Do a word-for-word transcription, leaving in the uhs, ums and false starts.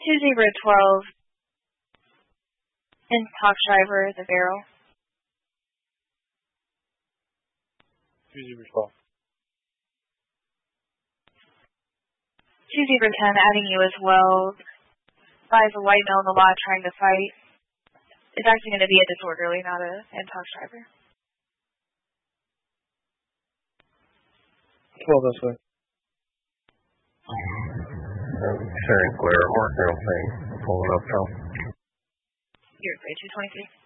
two zero twelve, Intox driver, the barrel. two zero twelve. two zero ten, adding you as well. Five, a white male in the lot trying to fight. It's actually going to be a disorderly, not a Intox driver. twelve this way. Very clear. Mark, thing. Pulling up now. You're great, two twenty-three.